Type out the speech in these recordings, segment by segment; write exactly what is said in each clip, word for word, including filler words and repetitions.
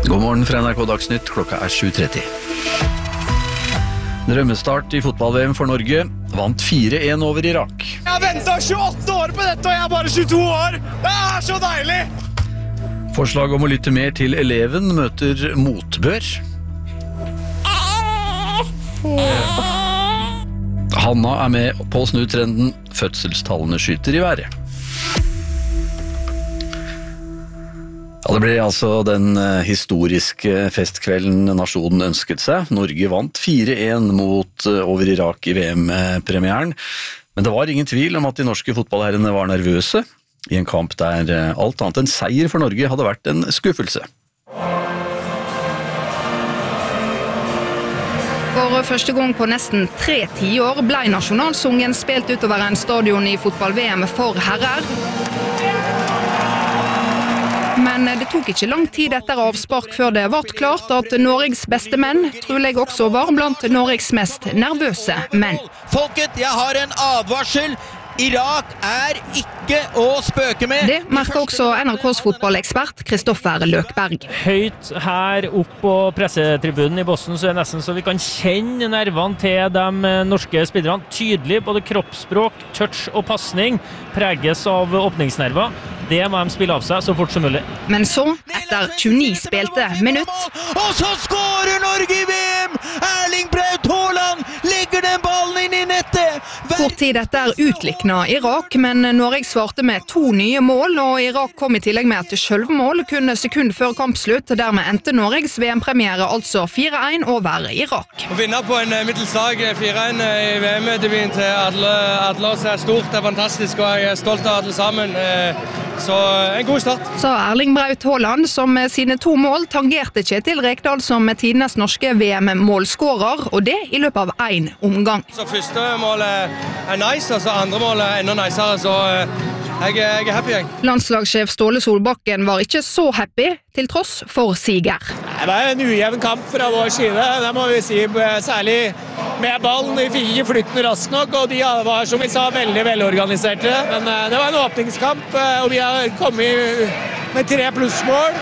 God morgen fra N R K Dagsnytt, klokka er sju tretti. Drømmestart i fotball-V M for Norge, vant fire en over Irak. Jeg har ventet tjueåtte år på dette, og jeg er bare tjueto år. Det er så deilig! Forslag om å lytte mer til eleven møter motbør. Hanna er med på å snu trenden, fødselstallene skyter i været. Ja, det ble altså den historiske festkvelden nasjonen ønsket seg. Norge vant fire en mot over Irak i V M-premieren. Men det var ingen tvil om at de norske fotballherrene var nervøse i en kamp der alt annet enn seier for Norge hadde vært en skuffelse. For første gang på nesten tre tiår ble nasjonalsungen spilt utover en stadion i fotball-V M for herrer. Men det tok ikke lang tid etter avspark før det var klart at Norges beste menn trolig også var blant Norges mest nervøse menn. Folket, jeg har en advarsel. Irak er ikke å spøke med. Det merker også N R K's fotballekspert Kristoffer Løkberg. Høyt her opp på pressetribunen i Boston så er det nesten så vi kan kjenne nervene til de norske spillerne. Tydelig, både kroppsspråk, touch og passning preges av åpningsnerver. Det må de spille av seg så fort som mulig. Men så, etter tjueni spilte minutt, og så skårer Norge i V M! Erling Braut Haaland legger den ballen inn i nettet! Kort tid etter utlikna Irak, men Norge svarte med to nye mål, og Irak kom i tillegg med et selvmål kun sekund før kampslutt. Dermed endte Norges V M-premiere altså fire en over Irak. Å vinne på en middelslag fire en i V M-debuten til alle, alle oss er stort, det er fantastisk, og jeg er stolt av alle sammen. Så en god start. Sa Erling Braut Haaland, som med sine to mål tangerte Kjetil Rekdal som tidenes norske V M-målskårer, og det i løpet av en omgang. Så første målet er nice, og så andre målet er enda nicere, så jeg, jeg er happy, jeg. Landslagssjef Ståle Solbakken var ikke så happy, til tross for siger. Det var en ujevn kamp fra vår side, det må vi si, særlig med ballen. Vi fikk ikke flytten raskt nok, og de var, som vi sa, veldig velorganiserte. Men det var en åpningskamp, og vi har kommet med tre plussmål,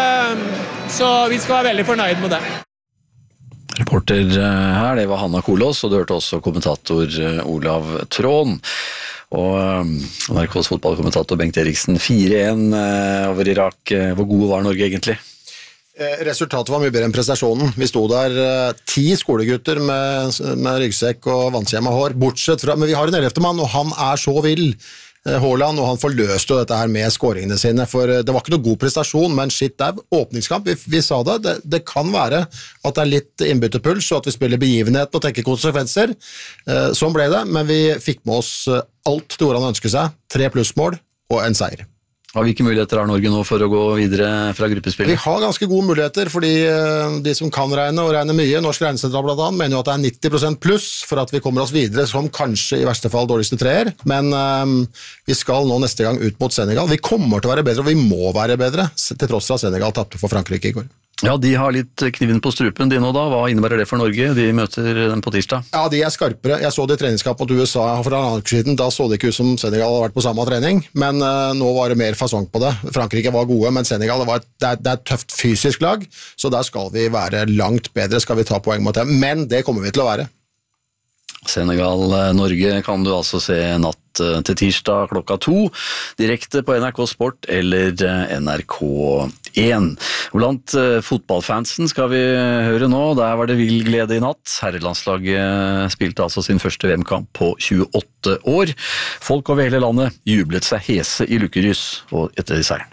så vi skal være veldig fornøyd med det. Reporter her, det var Hanna Kolås, og du hørte også kommentator Olav Trån. Og N R K's fotballkommentator Bengt Eriksen, fire en over Irak. Hvor god var Norge egentlig? Resultatet var mye bedre enn prestasjonen. Vi stod der ti skolegutter med, med ryggsekk og vannskjemma hår, bortsett fra, men vi har en ellevte mann, og han er så vill, Haaland, og han forløste dette her med skåringene sine, for det var ikke noe god prestasjon, men shit, det er åpningskamp, vi, vi sa det, det, det kan være at det er litt innbyttepuls, og at vi spiller begivenheten og tenker konsekvenser, sånn ble det, men vi fikk med oss alt det ordet han ønsker seg, tre plussmål og en seier. Og hvilke muligheter har Norge nå for å gå videre fra gruppespillet? Vi har ganske gode muligheter, fordi de som kan regne og regne mye, Norsk Regnesentral blant annet, mener jo at det er nitti prosent pluss for at vi kommer oss videre som kanskje i verste fall dårligste treer, men um, vi skal nå neste gang ut mot Senegal. Vi kommer til å være bedre, og vi må være bedre, til tross for at Senegal tappte for Frankrike i går. Ja, de har litt kniven på strupen de nå da. Hva innebærer det for Norge? De møter dem på tirsdag. Ja, de er skarpere. Jeg så det i treningskamp mot U S A for en annen siden. Da så det ikke ut som Senegal hadde vært på samme trening, men uh, nå var det mer fasong på det. Frankrike var gode, men Senegal det var et, det er, det er et tøft fysisk lag, så der skal vi være langt bedre, skal vi ta poeng mot dem. Men det kommer vi til å være. Senegal-Norge kan du altså se natt til tirsdag klokka to, direkte på N R K Sport eller N R K én. Blant fotballfansen skal vi høre nå, der var det vill glede i natt. Herrelandslaget spilte altså sin første V M-kamp på tjueåtte år. Folk over hele landet jublet seg hese i lukkerys og etter seieren.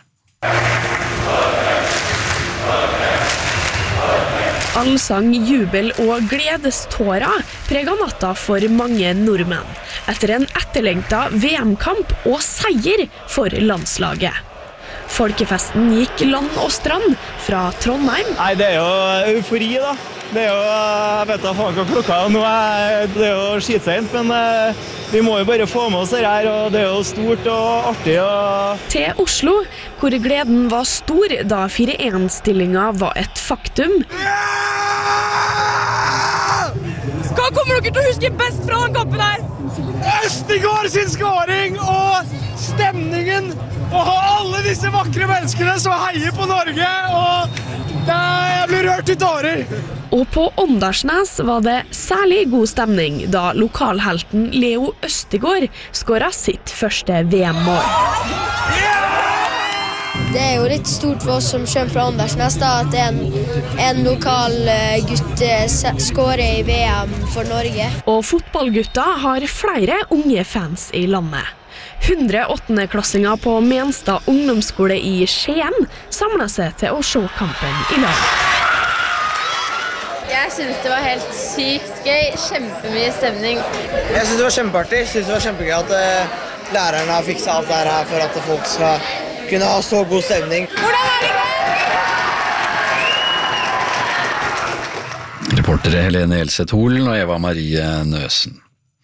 Allsang, jubel og gledestårer preget natta for mange nordmenn, etter en etterlengtet V M-kamp og seier for landslaget. Folkefesten gikk land og strand fra Trondheim. Nei, det er jo eufori da. Det er jo, jeg vet da faen hva klokka er, nå er det jo skitsent, men uh, vi må jo bare få med oss det her, og det er jo stort og artig. Og... Til Oslo, hvor gleden var stor da fire en-stillingen var et faktum. Hva kommer dere til å huske best fra den kampen her? Østegård sin skåring og stemningen, og alle disse vakre menneskene som heier på Norge, og det rørt i tårer! Og på Åndalsnes var det særlig god stemning da lokalhelten Leo Østegård skåret sitt første V M-mål. Det er jo litt stort for oss som kommer fra Åndalsnes da, at en, en lokal gutt skårer i V M for Norge. Og fotballgutta har flere unge fans i landet. hundre åttendeklassinger på Menstad ungdomsskole i Skien samlet seg til å se kampen i lag. Jeg synes det var helt sykt gøy, kjempemye stemning. Jeg synes det var kjempeartig, jeg synes det var kjempegøy at uh, lærerne har fikset alt det her for at folk skal kunne ha så god stemning. Hvordan er det? Reportere Helene Elseth Holen og Eva Marie Nøsen.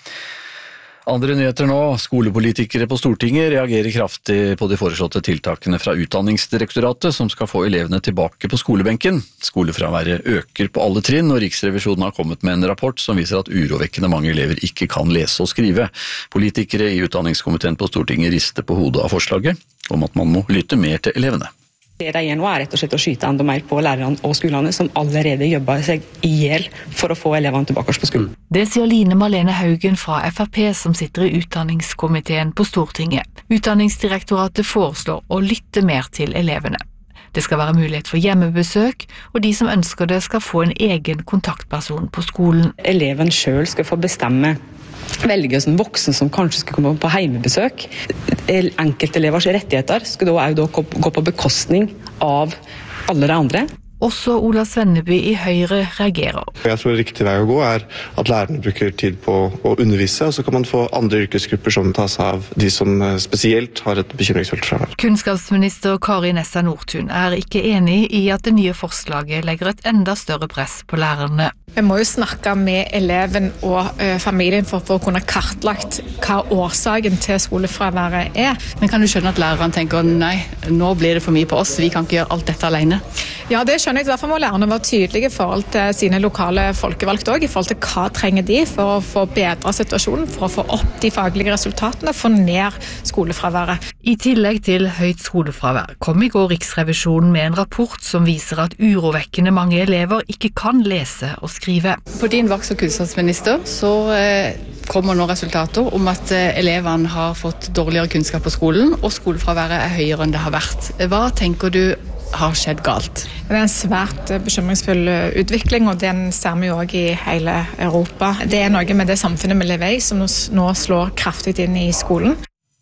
Andre nyheter nå. Skolepolitikere på Stortinget reagerer kraftig på de foreslåtte tiltakene fra Utdanningsdirektoratet som skal få elevene tilbake på skolebenken. Skolefraværet øker på alle trinn, og Riksrevisjonen har kommet med en rapport som viser at urovekkende mange elever ikke kan lese og skrive. Politikere i utdanningskomiteen på Stortinget rister på hodet av forslaget om at man må lytte mer til elevene. Det de gjør nå er rett og slett å skyte enda mer på lærerne og skolene som allerede jobber seg ihjel for å få elevene tilbake på skolen. Det sier Line Marlene Haugen fra F R P som sitter i utdanningskomiteen på Stortinget. Utdanningsdirektoratet foreslår å lytte mer til elevene. Det skal være mulighet for hjemmebesøk, og de som ønsker det skal få en egen kontaktperson på skolen. Eleven selv skal få bestemme velge som voksen som kanskje skal komme på heimebesøk. Enkeltelevers rettigheter skal da også gå på bekostning av alle de andre. Også Ola Svenneby i Høyre reagerer. Jeg tror riktig vei å gå er at lærerne bruker tid på å undervise, og så kan man få andre yrkesgrupper som tas av de som spesielt har et bekymringsfullt fravær. Kunnskapsminister Kari Nessa Nordtun er ikke enig i at det nye forslaget legger et enda større press på lærerne. Vi må jo snakke med eleven og ø, familien for, for å kunne kartlagt hva årsaken til skolefraværet er. Men kan du skjønne at lærerne tenker nei, nå blir det for mye på oss, vi kan ikke gjøre alt dette alene? Ja, det skjønner jeg. Derfor må lærerne være tydelige i forhold til sine lokale folkevalgte også, i forhold til hva trenger de for å få bedre situasjonen, for å få opp de faglige resultatene, få ned skolefraværet. I tillegg til høyt skolefravær kom i går Riksrevisjonen med en rapport som viser at urovekkende mange elever ikke kan lese og skrive. Skrive. På din vakt som kunnskapsminister så eh, kommer nå resultater om at eh, elevene har fått dårligere kunnskap på skolen, og skolefraværet er høyere enn det har vært. Hva tenker du har skjedd galt? Det er en svært bekymringsfull utvikling, og den ser vi jo også i hele Europa. Det er noe med det samfunnet vi lever i som nå slår kraftig inn i skolen.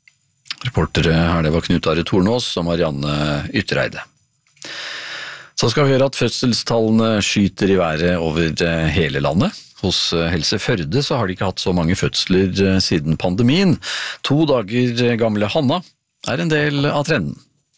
Reportere her, det var Knut Are Tornås og Marianne Yttereide. Så skal vi høre at fødselstallene skyter i været over hele landet. Hos Helse Førde så har de ikke hatt så mange fødsler siden pandemien. To dager gamle Hanna er en del av trenden.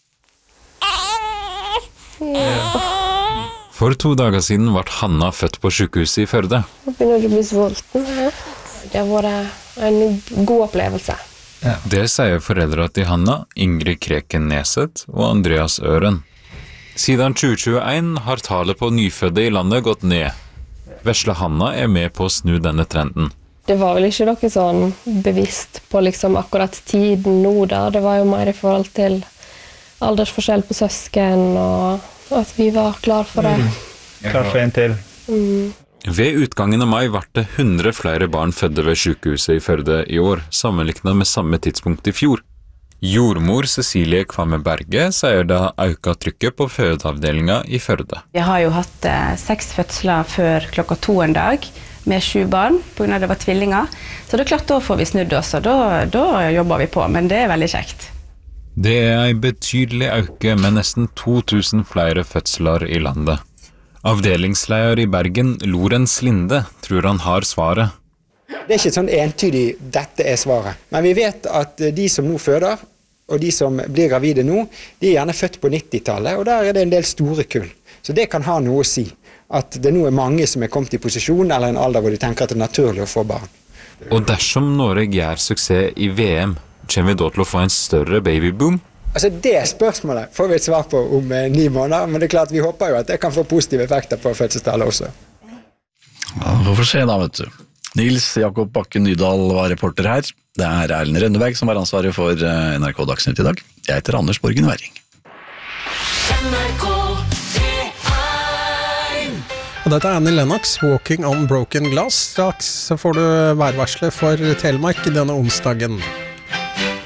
For to dager siden ble Hanna født på sykehuset i Førde. Nå begynner du å bli sulten her. Det har vært en god opplevelse. Ja. Det sier foreldre til Hanna, Ingrid Kreken Neset og Andreas Øren. Siden tjue tjueen har tallet på nyfødde i landet gått ned. Vesle Hanna er med på å snu denne trenden. Det var vel ikke noe sånn bevisst på liksom akkurat tiden nå da. Det var jo mer i forhold til aldersforskjell på søsken, og at vi var klar for det. Mm. Klar for en til. Mm. Ved utgangen av mai ble det hundre flere barn fødde ved sykehuset i Førde i år, sammenlignet med samme tidspunkt i fjor. Jordmor Cecilie Kvamme Berge sier det har økt trykket på fødeavdelingen i Førde. Jeg har jo hatt eh, seks fødsler før klokka to en dag med sju barn, på grunn av det var tvillinger. Så det er klart, da får vi snudd oss, og da, da jobber vi på, men det er veldig kjekt. Det er en betydelig øke med nesten to tusen flere fødsler i landet. Avdelingsleder i Bergen, Lorentz Linde, tror han har svaret. Det er ikke sånn entydig dette er svaret, men vi vet at de som nå føder, og de som blir gravide nå, de er gjerne født på nittitallet, og der er det en del store kull. Så det kan ha noe å si, at det nå er mange som er kommet i posisjon eller en alder hvor de tenker at det er naturlig å få barn. Og dersom Norge gjør suksess i V M, kommer vi da til å få en større babyboom? Altså det spørsmålet får vi et svar på om eh, ni måneder, men det er klart vi håper jo at det kan få positive effekter på fødselstallet også. Ja, vi får se da, vet du. Nils Jakob Bakken Nydal var reporter her. Det er Erlend Rønneberg som har ansvaret for N R K Dagsnytt i dag. Jeg heter Anders Borgen Werring. N R K Og dette er Annie Lennox, Walking on Broken Glass. Straks så får du værvarslet for Telemark denne onsdagen.